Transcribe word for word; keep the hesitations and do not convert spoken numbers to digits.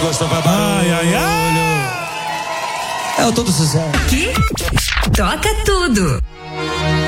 gostou, vai barulho. Ai, ai, ai. É o todo sucesso. Aqui, toca tudo.